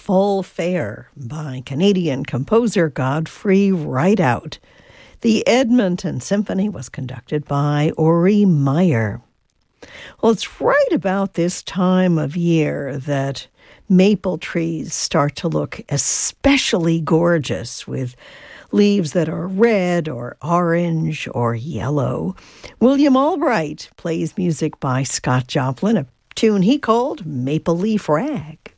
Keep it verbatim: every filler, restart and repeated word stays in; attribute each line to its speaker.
Speaker 1: Full Fare by Canadian composer Godfrey Rideout. The Edmonton Symphony was conducted by Ori Meyer. Well, it's right about this time of year that maple trees start to look especially gorgeous with leaves that are red or orange or yellow. William Albright plays music by Scott Joplin, a tune he called Maple Leaf Rag.